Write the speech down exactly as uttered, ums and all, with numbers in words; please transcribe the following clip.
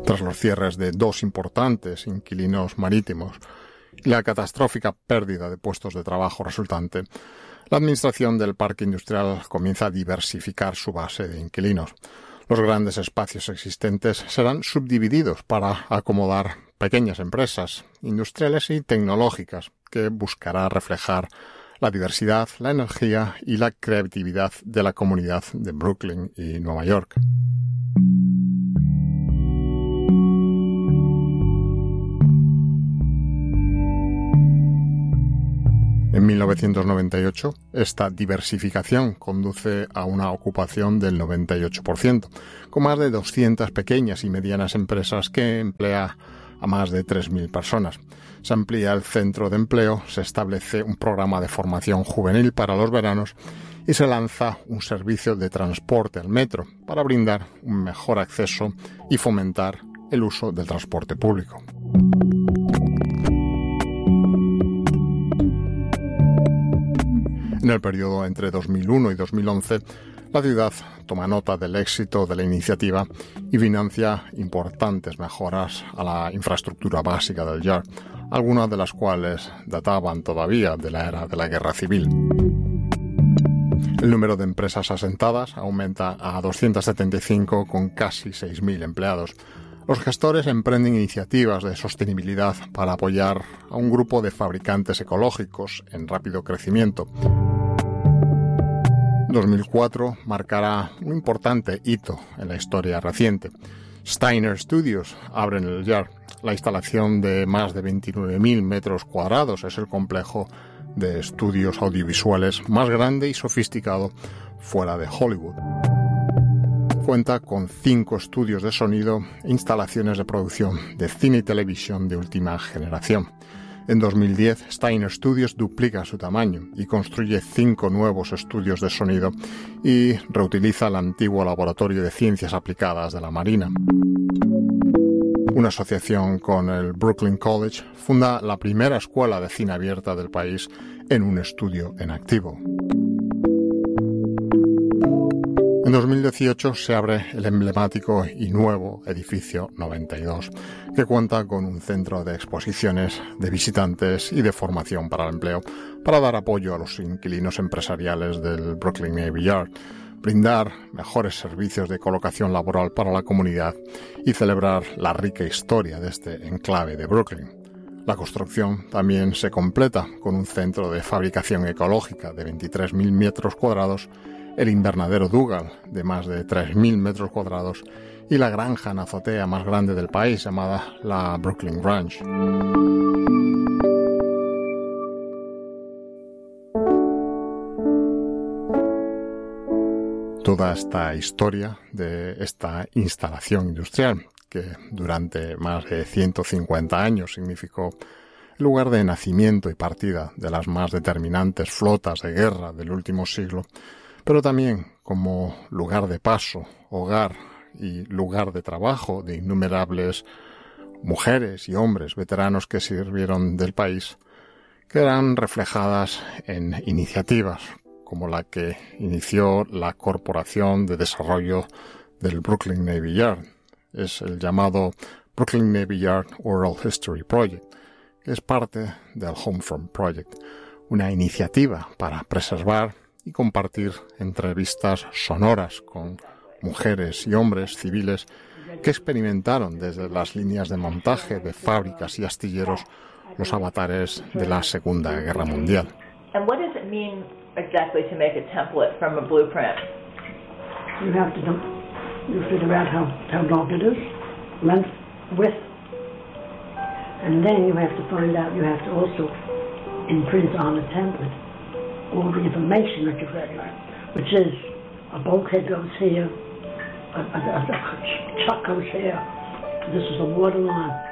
Tras los cierres de dos importantes inquilinos marítimos y la catastrófica pérdida de puestos de trabajo resultante, la administración del parque industrial comienza a diversificar su base de inquilinos. Los grandes espacios existentes serán subdivididos para acomodar pequeñas empresas industriales y tecnológicas que buscará reflejar la diversidad, la energía y la creatividad de la comunidad de Brooklyn y Nueva York. En mil novecientos noventa y ocho, esta diversificación conduce a una ocupación del noventa y ocho por ciento, con más de doscientas pequeñas y medianas empresas que emplea a más de tres mil personas. Se amplía el centro de empleo, se establece un programa de formación juvenil para los veranos y se lanza un servicio de transporte al metro para brindar un mejor acceso y fomentar el uso del transporte público. En el periodo entre dos mil uno y dos mil once, la ciudad toma nota del éxito de la iniciativa y financia importantes mejoras a la infraestructura básica del Yard, algunas de las cuales databan todavía de la era de la Guerra Civil. El número de empresas asentadas aumenta a doscientas setenta y cinco con casi seis mil empleados. Los gestores emprenden iniciativas de sostenibilidad para apoyar a un grupo de fabricantes ecológicos en rápido crecimiento. dos mil cuatro marcará un importante hito en la historia reciente. Steiner Studios abre en el Yard. La instalación de más de veintinueve mil metros cuadrados es el complejo de estudios audiovisuales más grande y sofisticado fuera de Hollywood. Cuenta con cinco estudios de sonido e instalaciones de producción de cine y televisión de última generación. En dos mil diez, Steiner Studios duplica su tamaño y construye cinco nuevos estudios de sonido y reutiliza el antiguo laboratorio de ciencias aplicadas de la Marina. Una asociación con el Brooklyn College funda la primera escuela de cine abierta del país en un estudio en activo. En dos mil dieciocho se abre el emblemático y nuevo edificio noventa y dos, que cuenta con un centro de exposiciones, de visitantes y de formación para el empleo, para dar apoyo a los inquilinos empresariales del Brooklyn Navy Yard, brindar mejores servicios de colocación laboral para la comunidad y celebrar la rica historia de este enclave de Brooklyn. La construcción también se completa con un centro de fabricación ecológica de veintitrés mil metros cuadrados, el invernadero Dougal de más de tres mil metros cuadrados y la granja en azotea más grande del país llamada la Brooklyn Ranch. Toda esta historia de esta instalación industrial, que durante más de ciento cincuenta años significó el lugar de nacimiento y partida de las más determinantes flotas de guerra del último siglo, pero también como lugar de paso, hogar y lugar de trabajo de innumerables mujeres y hombres veteranos que sirvieron del país, quedan reflejadas en iniciativas como la que inició la Corporación de Desarrollo del Brooklyn Navy Yard. Es el llamado Brooklyn Navy Yard Oral History Project, que es parte del Homefront Project, una iniciativa para preservar y compartir entrevistas sonoras con mujeres y hombres civiles que experimentaron desde las líneas de montaje de fábricas y astilleros los avatares de la Segunda Guerra Mundial. And what does it mean exactly to make a template from a blueprint? You have to you figure out how, how long it is, length, width, and then you have to find out, you have to also imprint on the template all the information that you've read, which is a bulkhead goes here, a, a, a, a chuck goes here, this is a water line.